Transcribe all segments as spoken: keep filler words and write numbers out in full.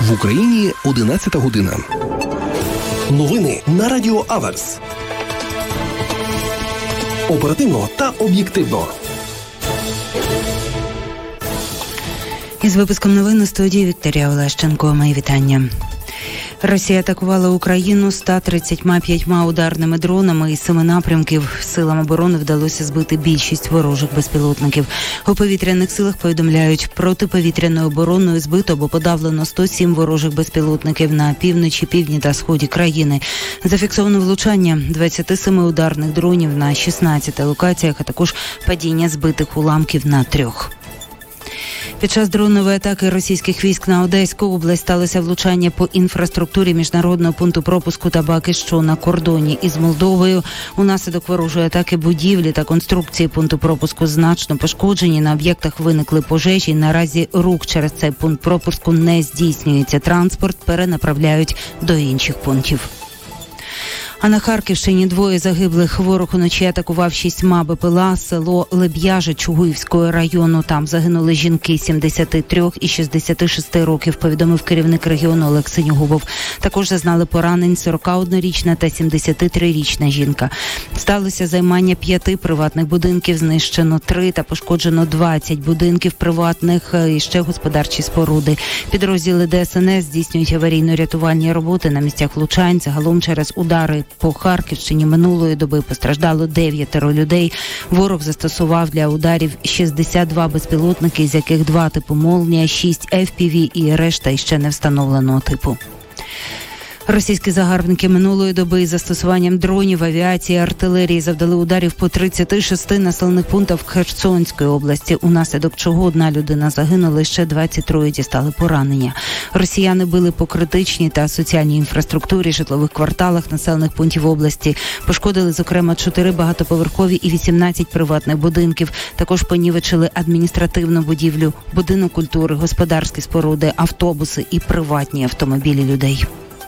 В Україні одинадцята година. Новини на Радіо Аверс. Оперативно та об'єктивно. Із випуском новин у студії Вікторія Олещенко. Мої вітання. Росія атакувала Україну ста тридцятьма п'ятьма ударними дронами із семи напрямків. Силам оборони вдалося збити більшість ворожих безпілотників. У повітряних силах повідомляють, протиповітряною обороною збито або подавлено сто сім ворожих безпілотників на півночі, півдні та сході країни. Зафіксовано влучання двадцяти семи ударних дронів на шістнадцяти локаціях, а також падіння збитих уламків на трьох. Під час дронової атаки російських військ на Одеську область сталося влучання по інфраструктурі міжнародного пункту пропуску Табаки, що на кордоні із Молдовою. Унаслідок ворожої атаки будівлі та конструкції пункту пропуску значно пошкоджені. На об'єктах виникли пожежі. Наразі рух через цей пункт пропуску не здійснюється. Транспорт перенаправляють до інших пунктів. А на Харківщині двоє загиблих. Ворог уночі атакував шістьма БПЛА село Леб'яже Чугуївського району. Там загинули жінки сімдесят три і шістдесят шість років, повідомив керівник регіону Олег Синьогубов. Також зазнали поранень сорокаоднорічна та сімдесятитрирічна жінка. Сталося займання п'яти приватних будинків, знищено три та пошкоджено двадцять будинків приватних і ще господарчі споруди. Підрозділи Де Ес Ен Ес здійснюють аварійно-рятувальні роботи на місцях влучань. Загалом через удари по Харківщині минулої доби постраждало дев'ятеро людей. Ворог застосував для ударів шістдесят два безпілотники, з яких два типу «Молнія», шість еф пі ві і решта іще не встановленого типу. Російські загарбники минулої доби із застосуванням дронів, авіації, артилерії завдали ударів по тридцяти шести населених пунктах в Херсонської області, унаслідок чого одна людина загинула, ще двадцять троє дістали поранення. Росіяни били по критичній та соціальній інфраструктурі, житлових кварталах населених пунктів області. Пошкодили, зокрема, чотири багатоповерхові і вісімнадцять приватних будинків. Також понівечили адміністративну будівлю, будинок культури, господарські споруди, автобуси і приватні автомобілі людей.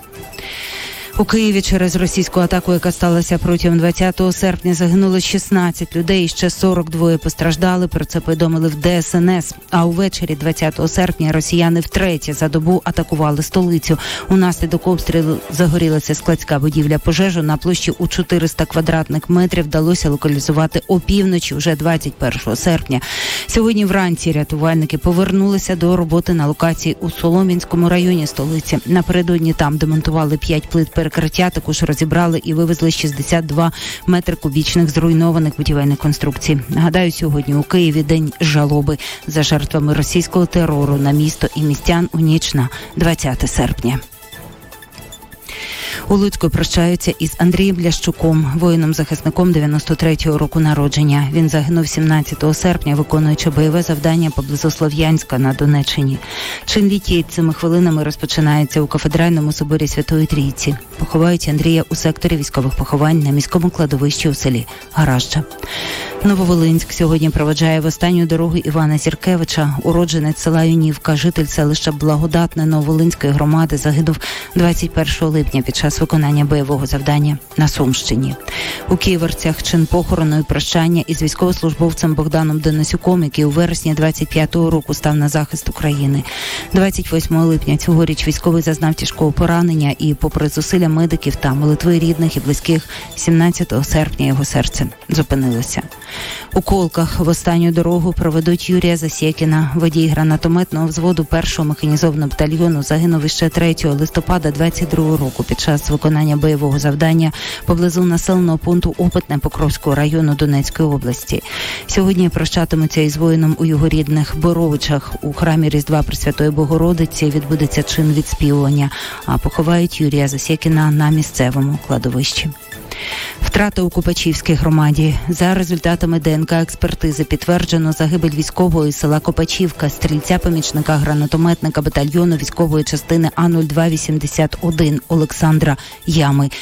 У Києві через російську атаку, яка сталася протягом двадцятого серпня, загинуло шістнадцять людей і ще сорок два постраждали. Про це повідомили в Де Ес Ен Ес. А увечері двадцятого серпня росіяни втретє за добу атакували столицю. Унаслідок обстрілу загорілася складська будівля. Пожежу на площі у чотириста квадратних метрів вдалося локалізувати опівночі вже двадцять першого серпня. Сьогодні вранці рятувальники повернулися до роботи на локації у Солом'янському районі столиці. Напередодні там демонтували п'ять плит перекриття, також розібрали і вивезли шістдесят два метри кубічних зруйнованих будівельних конструкцій. Нагадаю, сьогодні у Києві день жалоби за жертвами російського терору на місто і містян у ніч на двадцяте серпня. У Луцьку прощаються із Андрієм Лящуком, воїном-захисником дев'яносто третього року народження. Він загинув сімнадцятого серпня, виконуючи бойове завдання поблизу Слов'янська на Донеччині. Чин літії цими хвилинами розпочинається у кафедральному соборі Святої Трійці. Поховають Андрія у секторі військових поховань на міському кладовищі у селі Гаражджа. Нововолинськ сьогодні проведжає в останню дорогу Івана Зіркевича. Уродженець села Юнівка, житель селища Благодатне Нововолинської громади, загинув двадцять першого липня під час виконання бойового завдання на Сумщині. У Ківерцях чин похорону і прощання із військовослужбовцем Богданом Денисюком, який у вересні двадцять п'ятого року став на захист України. двадцять восьмого липня цьогоріч військовий зазнав тяжкого поранення і, попри зусилля медиків та молитви рідних і близьких, сімнадцятого серпня його серце зупинилося. У Колках в останню дорогу проведуть Юрія Засєкіна. Водій гранатометного взводу першого механізованого батальйону загинув іще третього листопада двадцять другого року під час виконання бойового завдання поблизу населеного пункту Опитне Покровського району Донецької області. Сьогодні прощатимуться із воїном у його рідних Боровичах. У храмі Різдва Пресвятої Богородиці відбудеться чин відспівування, а поховають Юрія Засєкіна на місцевому кладовищі. Втрати у Копачівській громаді. За результатами Де Ен Ка експертизи підтверджено загибель військового із села Копачівка, стрільця-помічника гранатометника батальйону військової частини А нуль два вісімдесят один Олександра Ями.